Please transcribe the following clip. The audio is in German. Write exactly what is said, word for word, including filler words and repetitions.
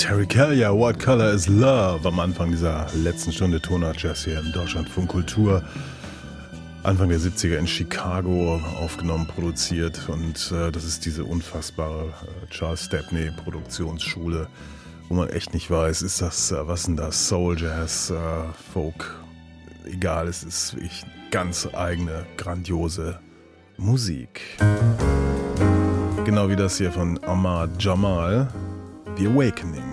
Terry Callier, What Color is Love, am Anfang dieser letzten Stunde Tonart Jazz hier im Deutschlandfunk Kultur. Anfang der siebziger in Chicago aufgenommen, produziert und äh, das ist diese unfassbare äh, Charles Stepney Produktionsschule, wo man echt nicht weiß, ist das, äh, was denn das, Soul, Jazz, äh, Folk, egal, es ist wirklich ganz eigene, grandiose Musik. Genau wie das hier von Ahmad Jamal, The Awakening.